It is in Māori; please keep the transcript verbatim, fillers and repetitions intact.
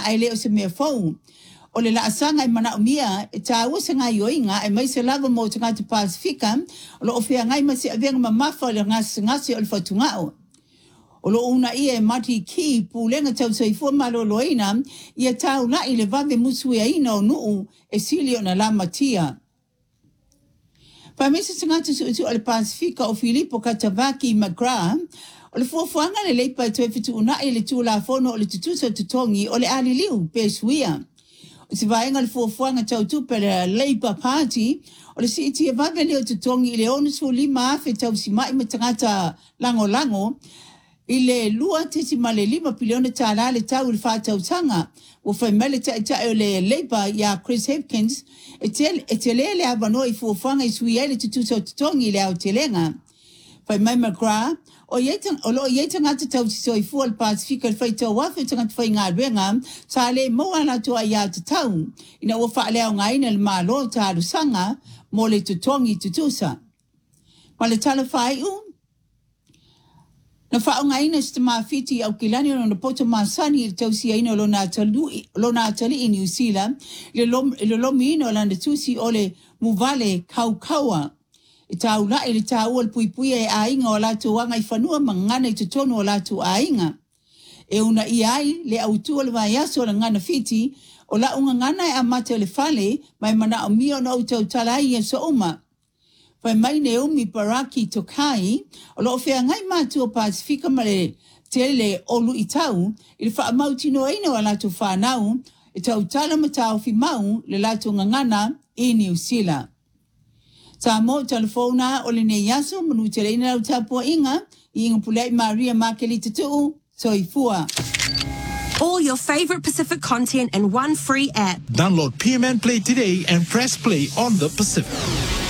ai le o se mea fau. O le laasanga i mana o mia, e tā ua se ngai oinga, e mai se lava mo te ngātu Pasifika, o lo o whea ngai ma se avenga ma mafa o le ngasi ngasi o le whatungao. O lo una ia e mati ki pūlenga tau saifua malo loina, ia tau na i le vave musu e aina o nuu e sili o na lama tia. Pa mesa se ngātu su utu o le Pasifika o Filipo Katavaki Magra, o le fuafuanga le leipa e toe fitu una i le tūla fono o le tutusa tutongi o le ali liu pe suia. O se vaenga le fuafuanga tau tupe le Labour Party, o le si iti e vave leo tutongi i le onu su lima afe tau si mai matangata lango lango, i le lua tisi ma le lima pilione tāla le tau le whātau tanga, o whai mele ta ita o le Labour ia Chris Hipkins, e te le le abano i fuafuanga i sui ele tutusa tutongi i le au te lenga. Whai mai McGrath, o yeitang o lo yeitang ata tau si soi fu al Pasifika le whai tau wafu tanga whai ngā ruenga, sa le moa na tua ia te tau, ina ua wha leo ngai na le malo ta alusanga, mo le tutongi tutusa. Ma le tala whai u, na wha o ngai na sta mawhiti au kilani o na poto masani i tau si aina o lo na atali i New Zealand, le lomi ino la na tusi o le muvale kaukaua, i tau la i le tau al pui pui e ainga o latu wanga i whanua mangana i tutono o latu ainga. E una i ai le autua le vai aso la ngana fiti o la unga ngana e amate le fale mai mana o mio na utau talai e so uma. Whai mai ne umi Baraki Tokai o lo whea ngai mātu o Pasifika ma le tele olu i tau i le wha amauti no eina o latu whanau i tau tala matau fi mau le latu ngangana i New Zealand. Sa mo telefona o le ne yaso manu te reina lau tapua inga i inga pulei Maria Makeli tutu soifua. All your favorite Pacific content in one free app. Download P M N Play today and press play on the Pacific.